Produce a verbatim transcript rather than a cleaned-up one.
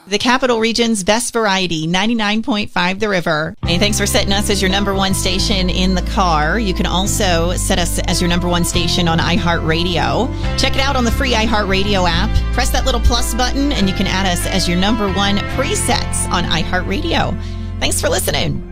The Capital Region's best variety, ninety-nine point five The River. Hey, thanks for setting us as your number one station in the car. You can also set us as your number one station on iHeartRadio. Check it out on the free iHeartRadio app. Press that little plus button and you can add us as your number one presets on iHeartRadio. Thanks for listening.